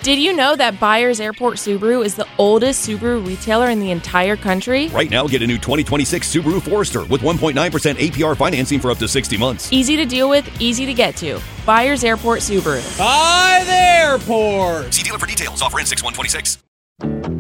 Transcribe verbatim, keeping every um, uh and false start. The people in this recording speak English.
Did you know that Byers Airport Subaru is the oldest Subaru retailer in the entire country? Right now, get a new twenty twenty-six Subaru Forester with one point nine percent A P R financing for up to sixty months. Easy to deal with, easy to get to. Byers Airport Subaru. By the airport. See dealer for details. Offer in six one twenty-six.